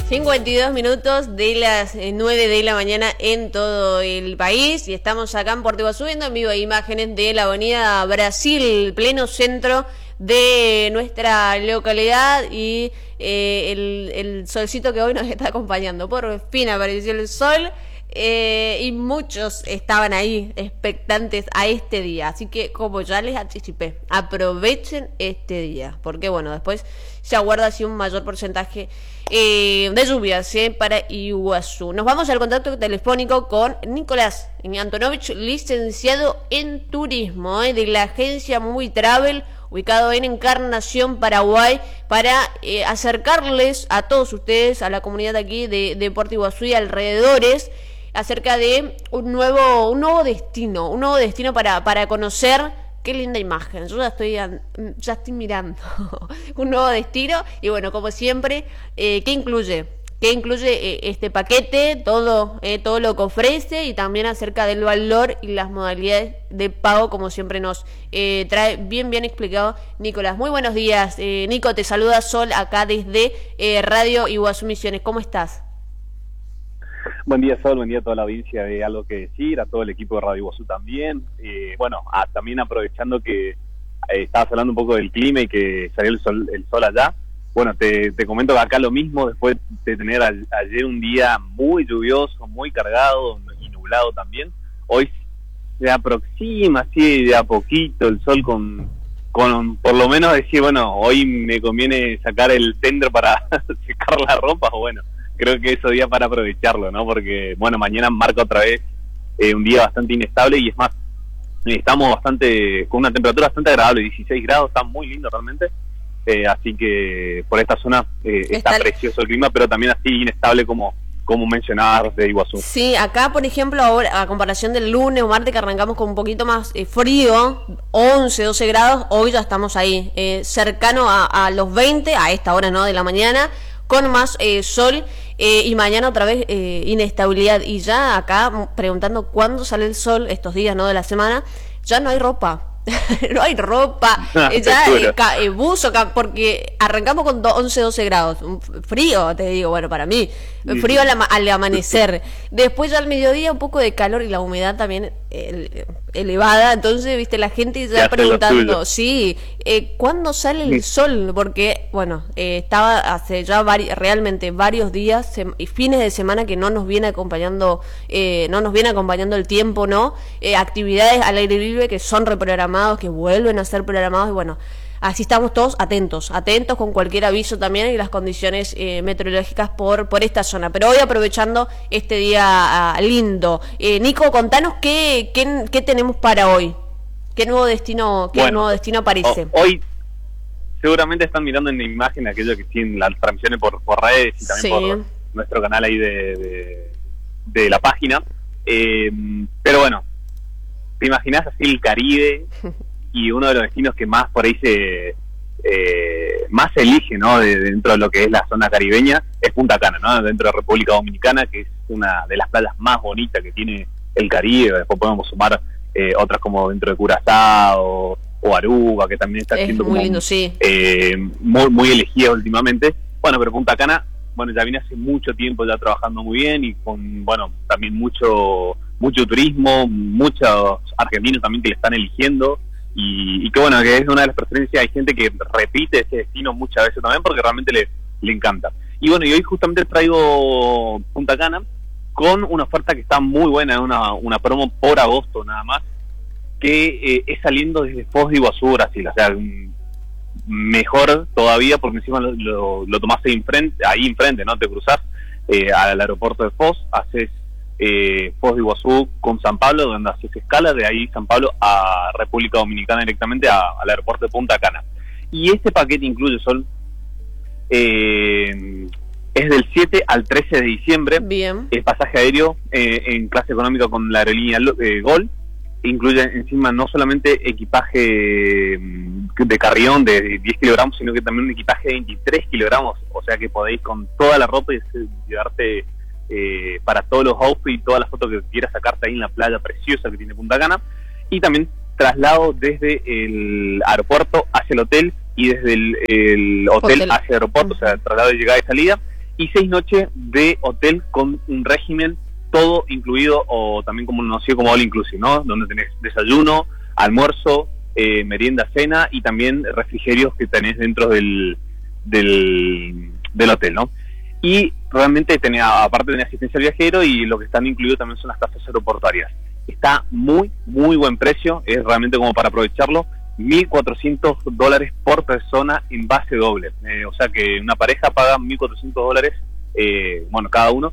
52 minutos de las 9 de la mañana en todo el país y estamos acá en Puerto Iguazú viendo en vivo imágenes de la avenida Brasil, pleno centro de nuestra localidad y el solcito que hoy nos está acompañando. Por fin apareció el sol y muchos estaban ahí expectantes a este día, así que como ya les anticipé, aprovechen este día, porque bueno, después se aguarda así un mayor porcentaje de lluvias para Iguazú. Nos vamos al contacto telefónico con Nicolás Antonovich, licenciado en turismo de la agencia Muy Travel, ubicado en Encarnación, Paraguay, para acercarles a todos ustedes, a la comunidad aquí de Puerto Iguazú y alrededores, acerca de un nuevo destino para conocer. Qué linda imagen, yo ya estoy mirando un nuevo destino y bueno, como siempre, ¿qué incluye este paquete? Todo lo que ofrece y también acerca del valor y las modalidades de pago, como siempre nos trae bien explicado Nicolás. Muy buenos días, Nico, te saluda Sol acá desde Radio Iguazú Misiones. ¿Cómo estás? Buen día, Sol, buen día a toda la audiencia de Algo que Decir, a todo el equipo de Radio Iguazú también. También aprovechando que estabas hablando un poco del clima y que salió el sol allá. Bueno, te comento que acá lo mismo, después de tener ayer un día muy lluvioso, muy cargado y nublado también. Hoy se aproxima así de a poquito el sol con por lo menos decir, bueno, hoy me conviene sacar el tender para secar la ropa, o bueno, creo que es día para aprovecharlo, ¿no? Porque, bueno, mañana marca otra vez un día bastante inestable y es más, estamos con una temperatura bastante agradable, 16 grados, está muy lindo realmente, así que por esta zona está precioso el clima, pero también así inestable como mencionabas de Iguazú. Sí, acá por ejemplo ahora, a comparación del lunes o martes que arrancamos con un poquito más frío, 11, 12 grados, hoy ya estamos ahí, cercano a los 20, a esta hora, ¿no?, de la mañana, con más sol, y mañana otra vez inestabilidad, y ya acá preguntando cuándo sale el sol estos días, ¿no?, de la semana, ya no hay ropa. No hay ropa, buzo, porque arrancamos con 11, 12 grados, frío, te digo, bueno, para mí, frío al amanecer, después ya al mediodía un poco de calor y la humedad también elevada, entonces, viste, la gente ya preguntando, sí, ¿cuándo sale el sol? Porque, bueno, estaba hace ya realmente varios días y fines de semana que no nos viene acompañando el tiempo, ¿no? Actividades al aire libre que son reprogramadas, que vuelven a ser programados y bueno, así estamos todos atentos con cualquier aviso también y las condiciones meteorológicas por esta zona. Pero hoy aprovechando este día lindo, Nico, contanos qué tenemos para hoy, qué nuevo destino aparece. Hoy seguramente están mirando en la imagen aquello que tienen las transmisiones por redes y también por nuestro canal ahí de la página, pero bueno, te imaginás así el Caribe y uno de los destinos que más por ahí más se elige, ¿no?, dentro de lo que es la zona caribeña, es Punta Cana, ¿no?, dentro de República Dominicana, que es una de las playas más bonitas que tiene el Caribe. Después podemos sumar otras como dentro de Curazao o Aruba, que también está siendo muy lindo, sí, muy elegida últimamente. Bueno, pero Punta Cana, bueno, ya viene hace mucho tiempo ya trabajando muy bien y con, bueno, también mucho turismo, muchos argentinos también que le están eligiendo y que bueno, que es una de las preferencias. Hay gente que repite ese destino muchas veces también porque realmente le encanta. Y bueno, y hoy justamente traigo Punta Cana con una oferta que está muy buena, una promo por agosto nada más, que es saliendo desde Foz de Iguazú, Brasil, o sea, mejor todavía porque encima lo tomás ahí enfrente, ¿no? Te cruzás al aeropuerto de Foz, haces Foz de Iguazú con San Pablo, donde haces escala, de ahí San Pablo a República Dominicana directamente al aeropuerto de Punta Cana. Y este paquete incluye, Sol, es del 7 al 13 de diciembre. Bien. El pasaje aéreo en clase económica con la aerolínea Gol, incluye encima no solamente equipaje de carrión de 10 kilogramos, sino que también un equipaje de 23 kilogramos, o sea que podéis con toda la ropa y llevarte para todos los outfits y todas las fotos que quieras sacarte ahí en la playa preciosa que tiene Punta Cana, y también traslado desde el aeropuerto hacia el hotel y desde el hotel hacia el aeropuerto, o sea, traslado de llegada y salida, y 6 noches de hotel con un régimen todo incluido, o también como conocido como all inclusive, ¿no? Donde tenés desayuno, almuerzo, merienda, cena y también refrigerios que tenés dentro del hotel, ¿no? Y realmente aparte tenés asistencia al viajero, y lo que están incluidos también son las tasas aeroportuarias. Está muy buen precio, es realmente como para aprovecharlo. $1.400 por persona en base doble, o sea que una pareja paga $1.400, bueno, cada uno,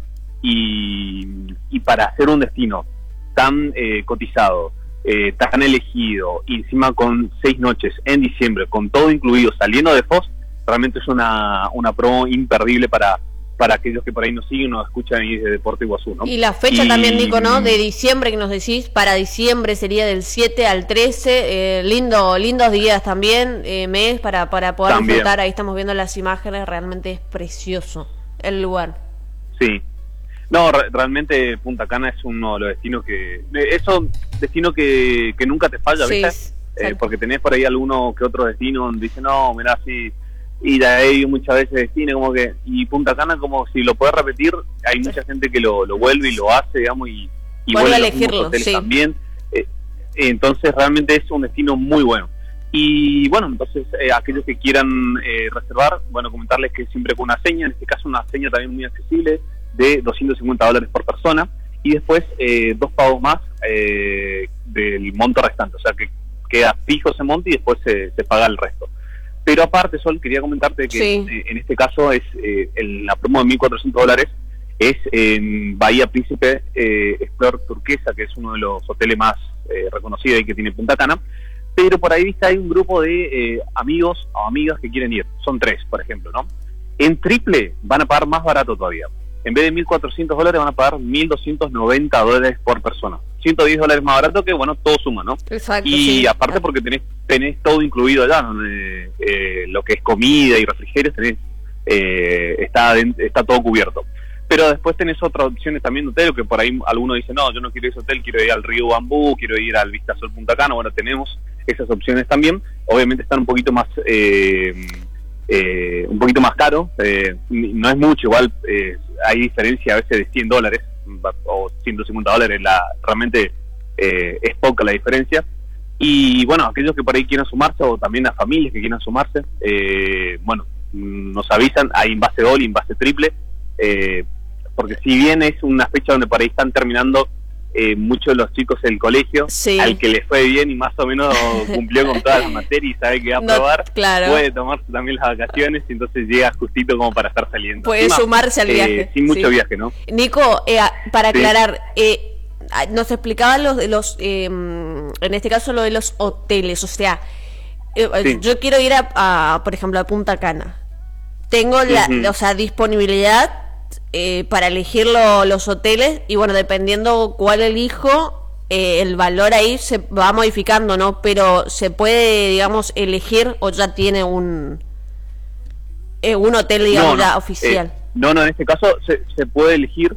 y para hacer un destino tan cotizado, tan elegido, y encima con 6 noches en diciembre, con todo incluido, saliendo de Foz, realmente es una promo imperdible para aquellos que por ahí nos siguen, nos escuchan ahí desde Puerto Iguazú, ¿no? Y la fecha también, Nico, ¿no? De diciembre que nos decís, para diciembre sería del 7 al 13, lindos días también, mes para poder también disfrutar. Ahí estamos viendo las imágenes, realmente es precioso el lugar. Sí, no, realmente Punta Cana es uno de los destinos destino que nunca te falla, ¿viste? Sí, porque tenés por ahí alguno que otro destino donde dicen, no, mirá, sí, y de ahí muchas veces destino como que, y Punta Cana como si lo podés repetir, hay mucha gente que lo vuelve y lo hace, digamos, y vuelve a elegirlo, sí. También, entonces realmente es un destino muy bueno. Y bueno, entonces aquellos que quieran reservar, bueno, comentarles que siempre con una seña, en este caso una seña también muy accesible, de $250 por persona, y después 2 pagos más del monto restante, o sea que queda fijo ese monto y después se paga el resto. Pero aparte, Sol, quería comentarte que sí, en este caso es la promo de $1.400 es en Bahía Príncipe Explorer Turquesa, que es uno de los hoteles más reconocidos y que tiene Punta Cana, pero por ahí hay un grupo de amigos o amigas que quieren ir, son 3, por ejemplo, ¿no? En triple van a pagar más barato todavía. En vez de $1.400 van a pagar $1.290 por persona. $110 más barato, que bueno, todo suma, ¿no? Exacto, y sí, aparte porque tenés todo incluido allá, ¿no? Lo que es comida y refrigerios, está todo cubierto. Pero después tenés otras opciones también de hotel, que por ahí alguno dice, no, yo no quiero ese hotel, quiero ir al Río Bambú, quiero ir al Vistasol Punta Cana. Bueno, tenemos esas opciones también. Obviamente están un poquito más caro, no es mucho, igual hay diferencia a veces de $100 o $150, realmente es poca la diferencia. Y bueno, aquellos que por ahí quieran sumarse, o también las familias que quieran sumarse, bueno, nos avisan, hay envase doble, envase triple, porque si bien es una fecha donde por ahí están terminando muchos de los chicos del colegio, sí, al que le fue bien y más o menos cumplió con todas las materias y sabe que va a probar, claro, puede tomarse también las vacaciones, y entonces llega justito como para estar saliendo. Puede sumarse al viaje. Sin mucho viaje, ¿no? Nico, para aclarar, nos explicaba en este caso lo de los hoteles, o sea, sí, yo quiero ir por ejemplo, a Punta Cana. Tengo o sea, disponibilidad para elegir los hoteles, y bueno, dependiendo cuál elijo, el valor ahí se va modificando, ¿no? Pero se puede, digamos, elegir, o ya tiene un hotel, digamos, ya oficial. No, en este caso se puede elegir.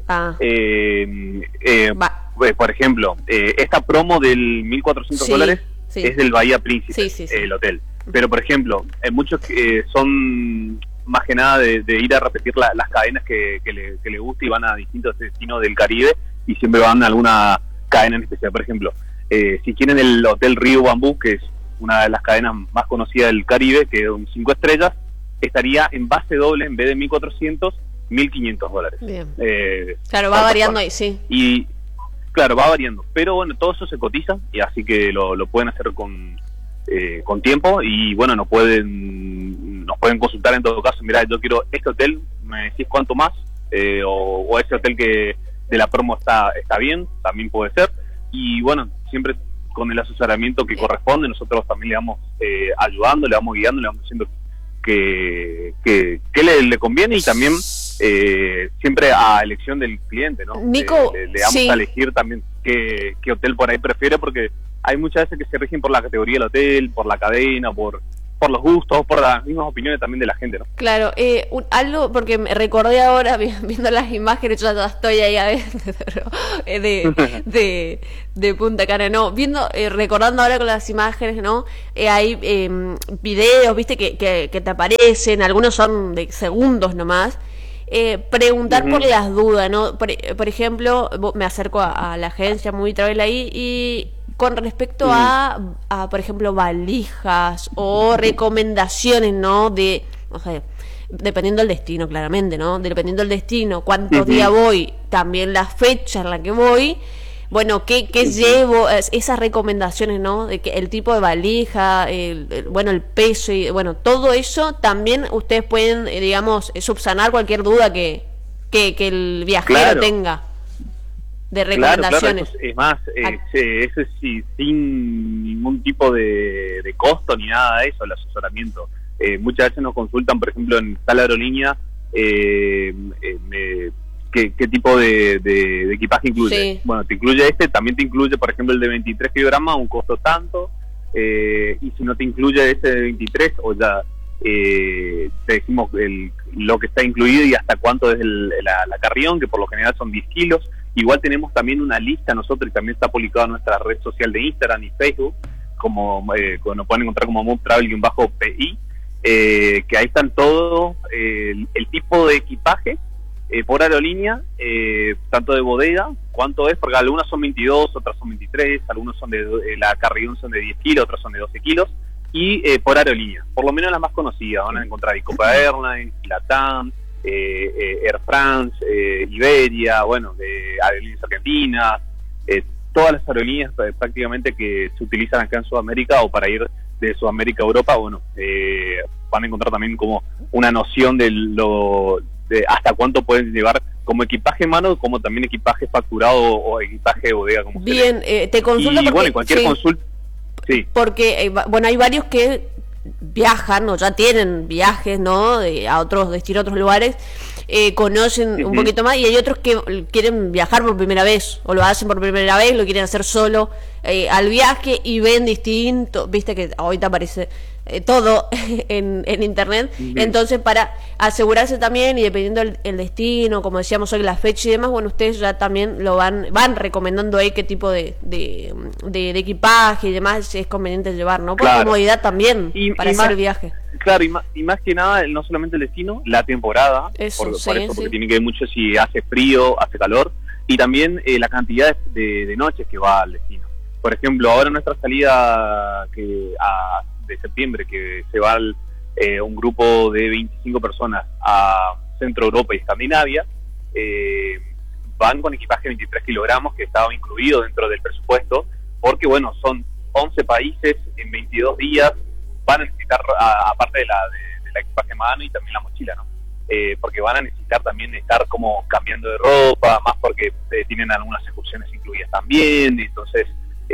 Por ejemplo, esta promo del $1.400 sí, es del Bahía Príncipe, sí. El hotel. Pero, por ejemplo, muchos son más que nada de ir a repetir las cadenas que le gusta, y van a distintos destinos del Caribe y siempre van a alguna cadena en especial. Por ejemplo, si quieren el Hotel Río Bambú, que es una de las cadenas más conocidas del Caribe, que es un 5 estrellas, estaría en base doble, en vez de $1.400, $1.500. Bien. Claro, va variando ahí, sí. Y claro, va variando, pero bueno, todo eso se cotiza, y así que lo pueden hacer con tiempo, y bueno, nos pueden consultar en todo caso. Mirá, yo quiero este hotel, me decís cuánto más, o ese hotel que de la promo está bien, también puede ser. Y bueno, siempre con el asesoramiento que corresponde, nosotros también le vamos ayudando, le vamos guiando, le vamos diciendo que le conviene, y también siempre a elección del cliente, ¿no? Nico, le damos a elegir también qué hotel por ahí prefiere, porque hay muchas veces que se rigen por la categoría del hotel, por la cadena, por los gustos, por las mismas opiniones también de la gente, ¿no? Claro, algo, porque me recordé ahora viendo las imágenes, yo ya estoy ahí a veces de Punta Cana, no, recordando ahora con las imágenes, ¿no? Hay videos, viste, que te aparecen, algunos son de segundos nomás, preguntar por las dudas, ¿no? Por ejemplo, me acerco a la agencia Movie Travel ahí y con respecto a, por ejemplo, valijas o recomendaciones, ¿no? De, no sé, dependiendo del destino, claramente, ¿no? Dependiendo del destino, cuántos días voy, también la fecha en la que voy. Bueno, ¿qué llevo? Esas recomendaciones, ¿no? De que el tipo de valija, bueno, el peso y bueno, todo eso también ustedes pueden, digamos, subsanar cualquier duda que el viajero tenga de recomendaciones. Claro, es más, eso es sin ningún tipo de costo ni nada de eso, el asesoramiento. Muchas veces nos consultan, por ejemplo, en tal aerolínea, ¿qué tipo de equipaje incluye? Sí. Bueno, te incluye también te incluye, por ejemplo, el de 23 kilogramas, un costo tanto, y si no te incluye ese de 23, o ya te decimos lo que está incluido y hasta cuánto es la carrión, que por lo general son 10 kilos. Igual tenemos también una lista nosotros, y también está publicado en nuestra red social de Instagram y Facebook, como nos pueden encontrar como Move Travel-PI, que ahí están todo el tipo de equipaje por aerolínea, tanto de bodega, cuánto es, porque algunas son 22, otras son 23, algunos son la carrión son de 10 kilos, otras son de 12 kilos, y por aerolínea, por lo menos las más conocidas, van a encontrar Copa Airlines, LATAM, Air France, Iberia, bueno, aerolíneas argentinas, todas las aerolíneas prácticamente que se utilizan acá en Sudamérica o para ir de Sudamérica a Europa, bueno, van a encontrar también como una noción de hasta cuánto pueden llevar como equipaje en mano, como también equipaje facturado o equipaje de bodega. Como bien, te consulto porque, bueno, cualquier consulta, sí. Porque, bueno, hay varios que viajan o ya tienen viajes, ¿no? A otros destinos, a otros lugares, conocen un poquito más, y hay otros que quieren viajar por primera vez o lo hacen por primera vez, lo quieren hacer solo al viaje y ven distinto, viste que ahorita aparece todo en internet, entonces para asegurarse también y dependiendo el destino, como decíamos hoy, la fecha y demás, bueno, ustedes ya también lo van recomendando ahí qué tipo de equipaje y demás es conveniente llevar, ¿no? Por comodidad también para hacer el viaje. Claro, y más que nada, no solamente el destino, la temporada, por eso, porque tiene que ver mucho si hace frío, hace calor, y también la cantidad de noches que va al destino. Por ejemplo, ahora nuestra salida de septiembre, que se va un grupo de 25 personas a Centro Europa y Escandinavia, van con equipaje de 23 kilogramos que estaba incluido dentro del presupuesto, porque bueno, son 11 países en 22 días, van a necesitar, aparte de la equipaje en mano y también la mochila, ¿no? Porque van a necesitar también estar como cambiando de ropa, más porque tienen algunas excursiones incluidas también, entonces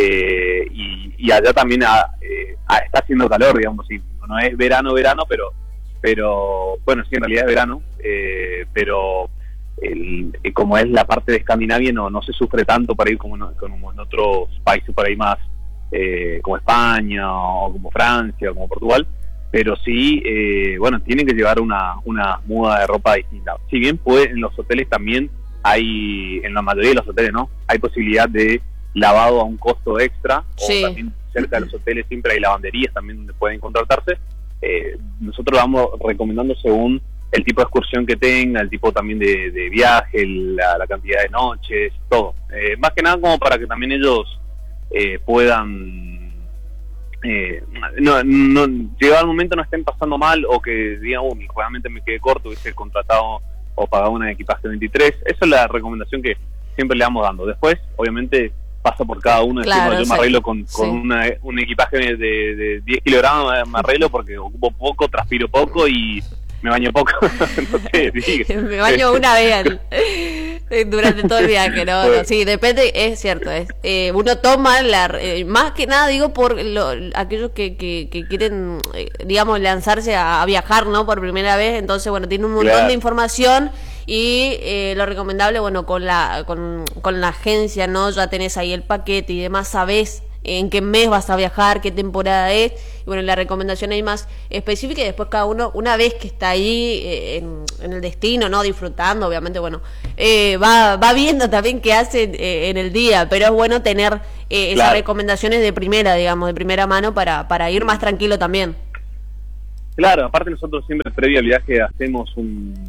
y allá también está haciendo calor, digamos, sí, no es verano, pero bueno, sí, en realidad es verano, pero como es la parte de Escandinavia no se sufre tanto para ir como en otros países por ahí más, como España o como Francia o como Portugal, pero sí, bueno, tienen que llevar una muda de ropa distinta. Si bien en los hoteles también hay, en la mayoría de los hoteles, ¿no? Hay posibilidad de lavado a un costo extra, o también cerca de los hoteles siempre hay lavanderías también donde pueden contratarse. Nosotros vamos recomendando según el tipo de excursión que tenga, el tipo también de viaje, la cantidad de noches, todo. Más que nada como para que también ellos puedan llegado al momento no estén pasando mal, o que digan, realmente me quedé corto, hubiese contratado o pagado una equipaje de 23. Esa es la recomendación que siempre le vamos dando. Después, obviamente, pasa por cada uno. Claro, yo me arreglo con un equipaje de 10 kilogramos, me arreglo porque ocupo poco, transpiro poco y me baño poco. Me baño una vez durante todo el viaje, ¿no? Bueno. Sí, depende, es cierto. Uno toma, más que nada digo, por aquellos que quieren, digamos, lanzarse a viajar, ¿no? Por primera vez, entonces, bueno, tiene un montón de información. Y lo recomendable, bueno, con la agencia, ¿no? Ya tenés ahí el paquete y demás, sabés en qué mes vas a viajar, qué temporada es, y bueno, la recomendación ahí más específica, y después cada uno, una vez que está ahí en el destino, ¿no? Disfrutando, obviamente, bueno, va viendo también qué hacen en el día, pero es bueno tener esas recomendaciones de primera, digamos, de primera mano para ir más tranquilo también. Claro, aparte nosotros siempre previo al viaje hacemos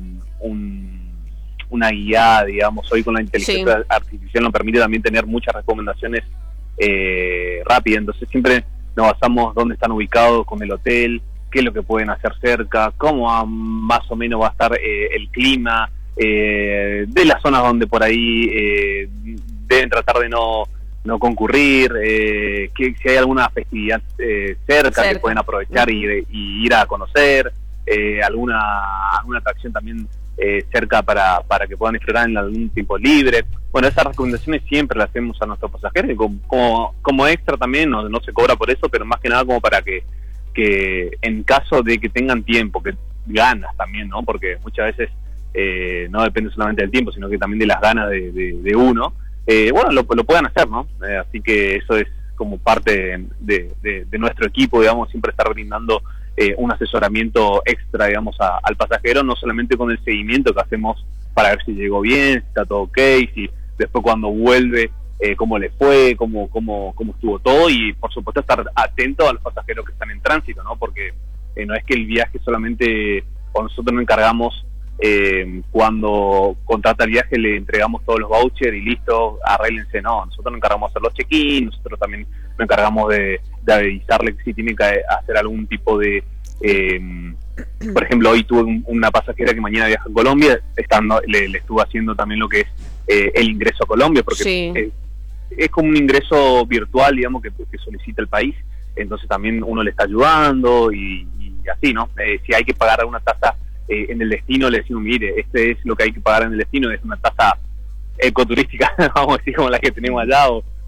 una guía, digamos, hoy con la inteligencia artificial nos permite también tener muchas recomendaciones rápidas, entonces siempre nos basamos dónde están ubicados con el hotel, qué es lo que pueden hacer cerca, cómo más o menos va a estar el clima, de las zonas donde por ahí deben tratar de no concurrir, que si hay alguna festividad cerca que pueden aprovechar y ir a conocer, alguna atracción también cerca para que puedan disfrutar en algún tiempo libre. Bueno, esas recomendaciones siempre las hacemos a nuestros pasajeros, y como extra también, no se cobra por eso, pero más que nada como para que en caso de que tengan tiempo, que ganas también, ¿no? Porque muchas veces no depende solamente del tiempo, sino que también de las ganas de uno, bueno, lo puedan hacer, ¿no? Así que eso es como parte de nuestro equipo, digamos, siempre estar brindando un asesoramiento extra, digamos, al pasajero, no solamente con el seguimiento que hacemos para ver si llegó bien, si está todo ok, si después cuando vuelve, cómo le fue, cómo estuvo todo, y por supuesto estar atento a los pasajeros que están en tránsito, ¿no? Porque no es que el viaje solamente, o nosotros nos encargamos, cuando contrata el viaje le entregamos todos los vouchers y listo, arréglense, no, nosotros nos encargamos de hacer los check-in, nosotros también nos encargamos de avisarle que si tiene que hacer algún tipo de por ejemplo, hoy tuve una pasajera que mañana viaja a Colombia, le estuve haciendo también lo que es el ingreso a Colombia, porque es como un ingreso virtual, digamos, que solicita el país, entonces también uno le está ayudando y así, ¿no? Si hay que pagar una tasa en el destino, le decimos, mire, este es lo que hay que pagar en el destino, es una tasa ecoturística, vamos a decir, como la que tenemos allá,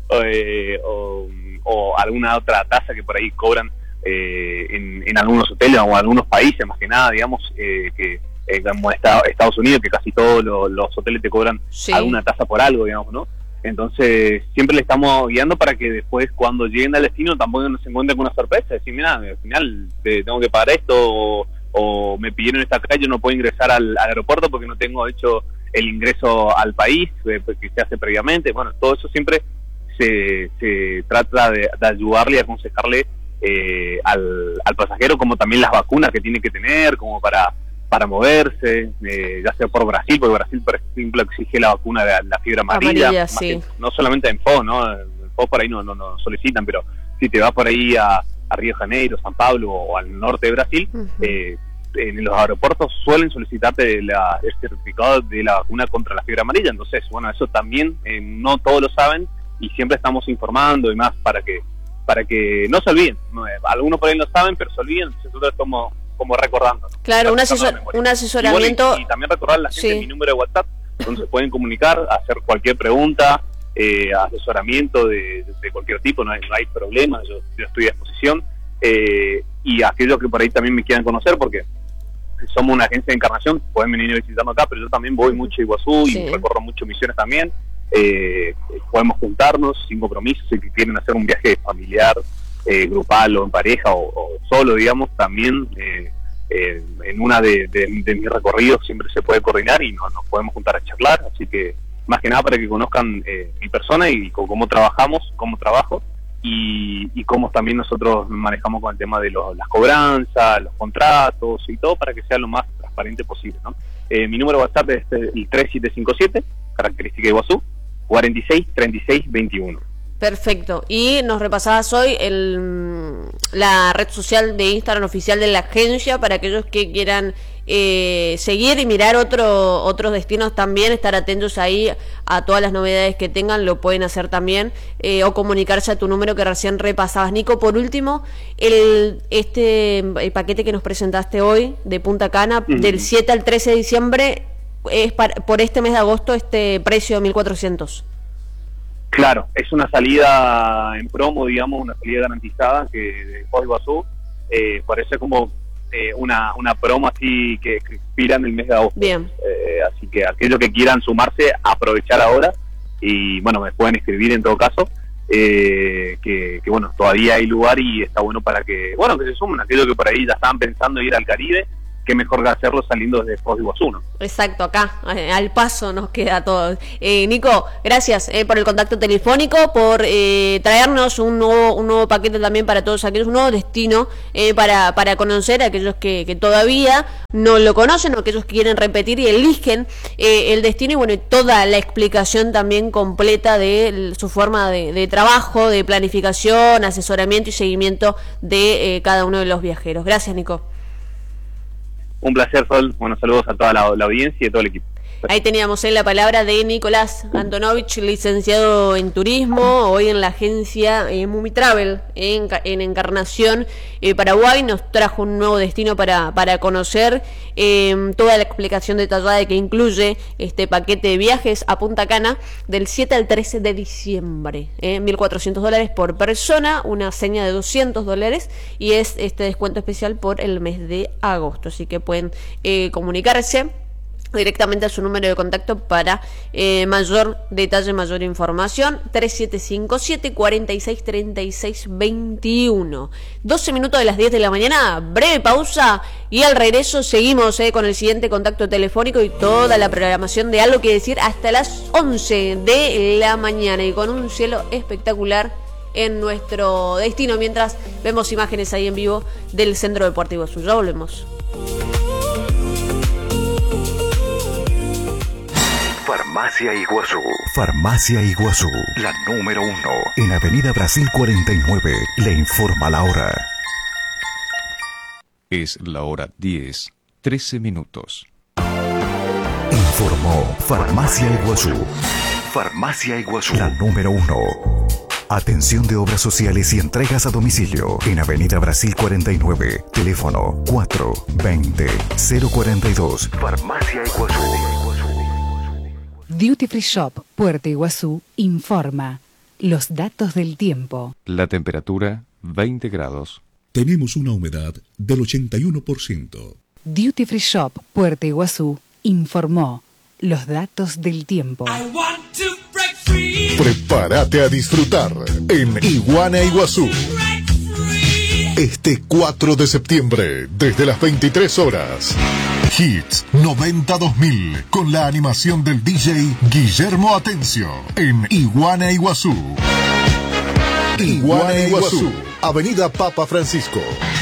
o alguna otra tasa que por ahí cobran en algunos hoteles o algunos países, más que nada, digamos, que como Estados Unidos, que casi todos los hoteles te cobran alguna tasa por algo, digamos, ¿no? Entonces siempre le estamos guiando para que después, cuando lleguen al destino, tampoco nos encuentren con una sorpresa, decir, mira, al final tengo que pagar esto, o me pidieron esta calle, yo no puedo ingresar al aeropuerto porque no tengo hecho el ingreso al país que se hace previamente. Bueno, todo eso siempre se trata de ayudarle y aconsejarle al pasajero, como también las vacunas que tiene que tener, como para moverse, ya sea por Brasil, porque Brasil, por ejemplo, exige la vacuna de la fiebre amarilla, sí. No solamente en FO, ¿no? En FO por ahí no solicitan, pero si te vas por ahí a Río de Janeiro, San Pablo o al norte de Brasil, en los aeropuertos suelen solicitarte el certificado de la vacuna contra la fiebre amarilla. Entonces, bueno, eso también no todos lo saben y siempre estamos informando y más para que no se olviden. Algunos por ahí lo saben, pero se olviden, nosotros estamos como recordando, ¿no? Claro, un asesoramiento. Y también recordar a la gente mi número de WhatsApp, donde se pueden comunicar, hacer cualquier pregunta, asesoramiento de cualquier tipo, no hay problema, yo estoy a disposición, y aquellos que por ahí también me quieran conocer, porque somos una agencia de encarnación, pueden venir a visitarnos acá, pero yo también voy mucho a Iguazú y recorro mucho Misiones también. Podemos juntarnos sin compromiso, si quieren hacer un viaje familiar, grupal o en pareja o solo, digamos, también en una de mis recorridos siempre se puede coordinar y nos podemos juntar a charlar, así que más que nada para que conozcan mi persona y cómo trabajamos, cómo trabajo y cómo también nosotros manejamos con el tema de las cobranzas, los contratos y todo, para que sea lo más transparente posible, ¿no? Mi número de WhatsApp es el 3757, característica de Iguazú, 46 36 21. Perfecto. Y nos repasabas hoy la red social de Instagram oficial de la agencia para aquellos que quieran seguir y mirar otros destinos también, estar atentos ahí a todas las novedades que tengan, lo pueden hacer también, o comunicarse a tu número que recién repasabas. Nico, por último, el paquete que nos presentaste hoy de Punta Cana, del 7 al 13 de diciembre, es por este mes de agosto, este precio de 1.400. Claro, es una salida en promo, digamos, una salida garantizada que de Iguazú, parece como una promo así que expira en el mes de agosto. Bien. Así que aquellos que quieran sumarse, aprovechar ahora y bueno, me pueden escribir en todo caso, que bueno, todavía hay lugar y está bueno para que se sumen aquellos que por ahí ya estaban pensando ir al Caribe, qué mejor que hacerlo saliendo desde Foz de Iguazú, ¿no? Exacto, acá, al paso nos queda todo. Nico, gracias por el contacto telefónico, por traernos un nuevo paquete también para todos aquellos, un nuevo destino para conocer a aquellos que todavía no lo conocen o aquellos que quieren repetir y eligen el destino, y bueno, y toda la explicación también completa de su forma de trabajo, de planificación, asesoramiento y seguimiento de cada uno de los viajeros. Gracias, Nico. Un placer, Sol. Bueno, saludos a toda la audiencia y a todo el equipo. Ahí teníamos la palabra de Nicolás Antonovich, licenciado en turismo, hoy en la agencia Mumitravel en Encarnación, Paraguay. Nos trajo un nuevo destino para conocer, toda la explicación detallada que incluye este paquete de viajes a Punta Cana del 7 al 13 de diciembre. $1.400 por persona, una seña de $200, y es este descuento especial por el mes de agosto. Así que pueden comunicarse directamente a su número de contacto para mayor detalle, mayor información. 3757-463621. 12 minutos de las 10 de la mañana, breve pausa, y al regreso seguimos con el siguiente contacto telefónico y toda la programación de Algo que Decir hasta las 11 de la mañana, y con un cielo espectacular en nuestro destino, mientras vemos imágenes ahí en vivo del Centro Deportivo Iguazú. Ya volvemos. Farmacia Iguazú. Farmacia Iguazú, la número 1 en Avenida Brasil 49. Le informa la hora. Es la hora 10:13. Informó Farmacia Iguazú. Farmacia Iguazú, la número 1. Atención de obras sociales y entregas a domicilio en Avenida Brasil 49. Teléfono 420-042. Farmacia Iguazú. Duty Free Shop Puerto Iguazú informa los datos del tiempo. La temperatura 20 grados. Tenemos una humedad del 81%. Duty Free Shop Puerto Iguazú informó los datos del tiempo. Prepárate a disfrutar en Iguana Iguazú. Este 4 de septiembre, desde las 23 horas. Hits 90-2000 con la animación del DJ Guillermo Atencio en Iguana Iguazú. Iguana Iguazú, Avenida Papa Francisco.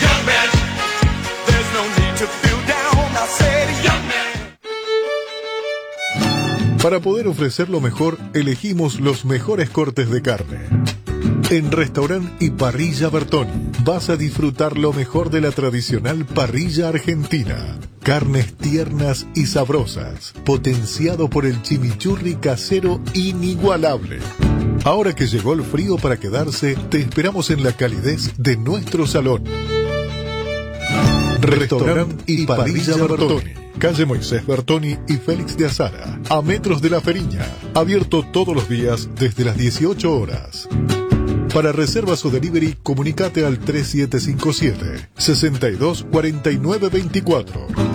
Para poder ofrecer lo mejor, elegimos los mejores cortes de carne. En Restaurante y Parrilla Bertoni vas a disfrutar lo mejor de la tradicional parrilla argentina. Carnes tiernas y sabrosas, potenciado por el chimichurri casero inigualable. Ahora que llegó el frío para quedarse, te esperamos en la calidez de nuestro salón. Restaurante y Parrilla Bertoni, calle Moisés Bertoni y Félix de Azara, a metros de La Feriña, abierto todos los días desde las 18 horas. Para reservas o delivery, comunicate al 3757-624924.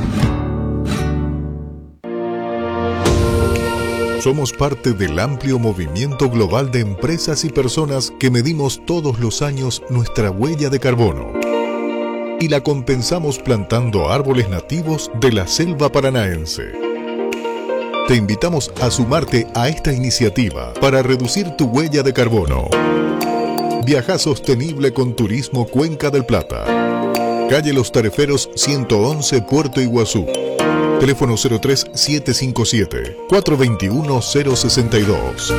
Somos parte del amplio movimiento global de empresas y personas que medimos todos los años nuestra huella de carbono y la compensamos plantando árboles nativos de la selva paranaense. Te invitamos a sumarte a esta iniciativa para reducir tu huella de carbono. Viaja sostenible con Turismo Cuenca del Plata. Calle Los Tareferos 111, Puerto Iguazú. Teléfono 03-757-421-062.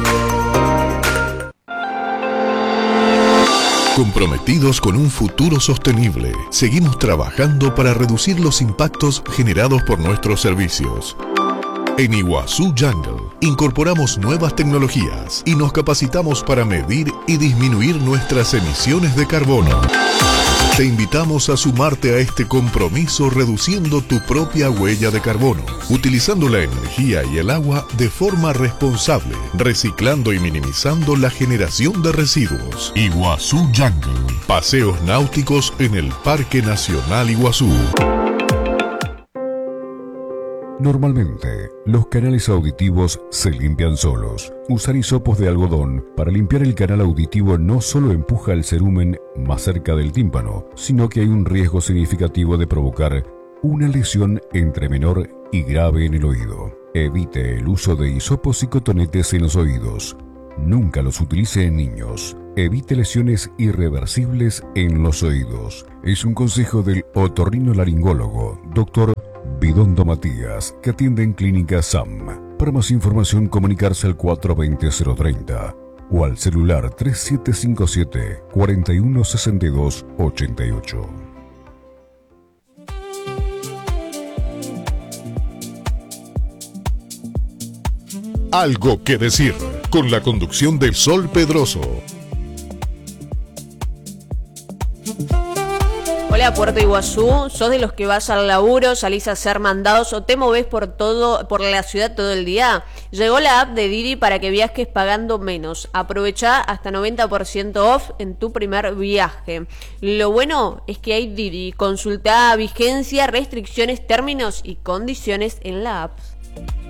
Comprometidos con un futuro sostenible, seguimos trabajando para reducir los impactos generados por nuestros servicios. En Iguazú Jungle incorporamos nuevas tecnologías y nos capacitamos para medir y disminuir nuestras emisiones de carbono. Te invitamos a sumarte a este compromiso reduciendo tu propia huella de carbono, utilizando la energía y el agua de forma responsable, reciclando y minimizando la generación de residuos. Iguazú Jungle, paseos náuticos en el Parque Nacional Iguazú. Normalmente, los canales auditivos se limpian solos. Usar hisopos de algodón para limpiar el canal auditivo no solo empuja el cerumen más cerca del tímpano, sino que hay un riesgo significativo de provocar una lesión entre menor y grave en el oído. Evite el uso de hisopos y cotonetes en los oídos. Nunca los utilice en niños. Evite lesiones irreversibles en los oídos. Es un consejo del otorrinolaringólogo, Dr. Bidondo Matías, que atiende en Clínica SAM. Para más información, comunicarse al 420-030 o al celular 3757 4162 88. Algo que decir, con la conducción del Sol Pedroso. Hola Puerto Iguazú, ¿sos de los que vas al laburo, salís a hacer mandados o te movés por la ciudad todo el día? Llegó la app de Didi para que viajes pagando menos. Aprovechá hasta 90% off en tu primer viaje. Lo bueno es que hay Didi. Consultá vigencia, restricciones, términos y condiciones en la app.